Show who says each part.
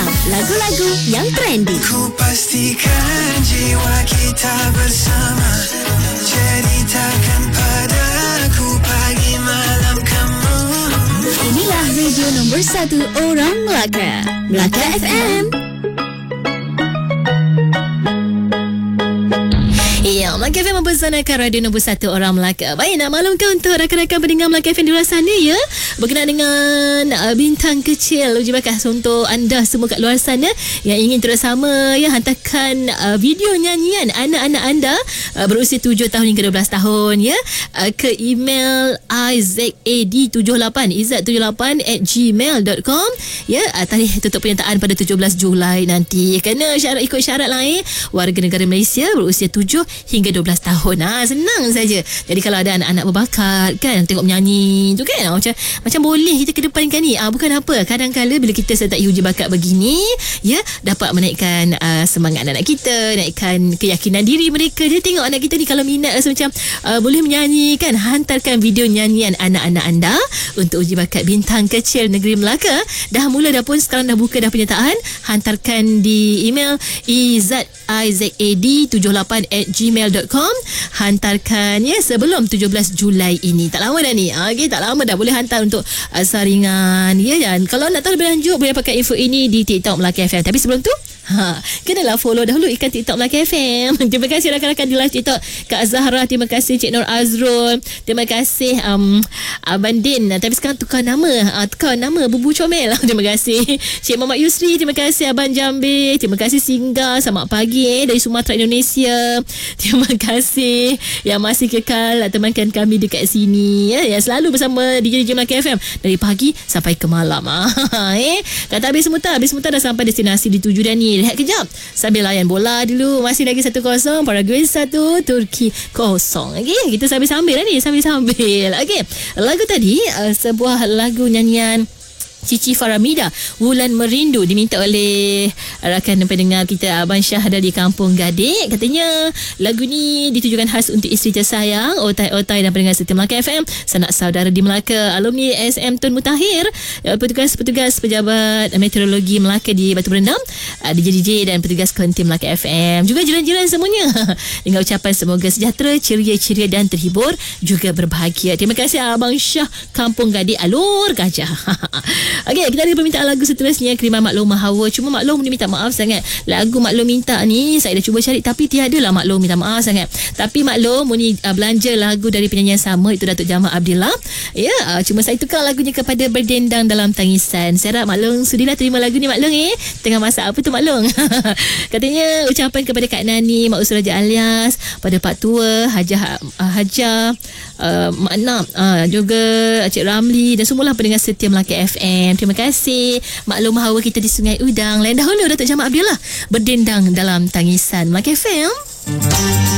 Speaker 1: Lagu-lagu yang trending.
Speaker 2: Ku pastikan jiwa kita bersama, ceritakan padaku pagi malam kamu.
Speaker 1: Inilah radio nombor 1 orang Melaka, Melaka FM. Ya, Melaka FM mempersanakan radio nombor 1 orang Melaka. Baik, nak maklumkan untuk rakan-rakan pendengar Melaka FM di luar sana ya, berkenaan dengan bintang kecil uji bakat untuk anda semua kat luar sana yang ingin terus sama ya, hantarkan video nyanyian anak-anak anda berusia 7 tahun hingga 12 tahun ya, ke email izad78@gmail.com ya. Tarikh tutup penyertaan pada 17 Julai nanti. Kena ikut syarat lain, warga negara Malaysia berusia 7 hingga 12 tahun. Senang saja. Jadi kalau ada anak-anak berbakat kan, tengok menyanyi tu kan, macam boleh kita kedepankan ni. Bukan apa, kadang-kadang bila kita sertai uji bakat begini ya, dapat menaikkan semangat anak-anak kita, naikkan keyakinan diri mereka. Jadi tengok anak kita ni kalau minat rasa macam boleh menyanyi kan, hantarkan video nyanyian anak-anak anda untuk uji bakat bintang kecil negeri Melaka. Dah mula dah pun, sekarang dah buka dah penyertaan. Hantarkan di email izad78@gmail.com. Hantarkan ya sebelum 17 Julai ini. Tak lama dah ni. Okay, tak lama dah, boleh hantar untuk saringan ya. Dan kalau nak tahu lebih lanjut, boleh pakai info ini di TikTok Melaka FM. Tapi sebelum tu kenalah follow dahulu ikan TikTok Melaka FM. Terima kasih rakan-rakan di live TikTok, Kak Zahra, terima kasih Cik Nur Azrul, terima kasih Abang Din, tapi sekarang tukar nama Bubu Comel. Terima kasih Cik Muhammad Yusri, terima kasih Abang Jambil, terima kasih Singgah, selamat pagi dari Sumatera Indonesia. Terima kasih yang masih kekal temankan kami dekat sini ya, yang selalu bersama DJ Melaka FM dari pagi sampai ke malam. Kata habis muta dah sampai destinasi dituju dah ni. Lihat kejap sambil layan bola dulu. Masih lagi 1-0 Paraguay 1 Turki 0. Okay, kita sambil-sambil lah ni, sambil-sambil. Okay, lagu tadi sebuah lagu nyanyian Cici Faramida, Wulan Merindu, diminta oleh rakan pendengar kita Abang Syah dari Kampung Gadik. Katanya lagu ni ditujukan khas untuk isteri tersayang, otai-otai dan pendengar setia Melaka FM, sanak saudara di Melaka, alumni SM Tun Mutahir, petugas-petugas pejabat meteorologi Melaka di Batu Berendam, DJ dan petugas kelentir Melaka FM, juga jiran-jiran semuanya. Dengan ucapan semoga sejahtera, ceria dan terhibur, juga berbahagia. Terima kasih Abang Syah, Kampung Gadik, Alur Gajah. Okey, kita ada permintaan lagu seterusnya, Kiriman Maklum Hawa. Cuma Maklum ni minta maaf sangat. Lagu Maklum minta ni saya dah cuba cari tapi tiadalah Maklum, minta maaf sangat. Tapi Maklum ni belanja lagu dari penyanyi yang sama, itu Datuk Jamal Abdillah. Ya, cuma saya tukar lagunya kepada Berdendang Dalam Tangisan. Saya harap Maklum sudilah terima lagu ni Maklum tengah masak apa tu Maklum. Katanya ucapan kepada Kak Nani, Mak Usraja Alias, pada Pak Tua, Hajar Mak Nap, juga Cik Ramli dan semualah pendengar setia Melaka FM. Terima kasih. Maklum hawa kita di Sungai Udang. Lain dahulu Datuk Jamal Abdillah, Berdendang Dalam Tangisan. Melaka FM.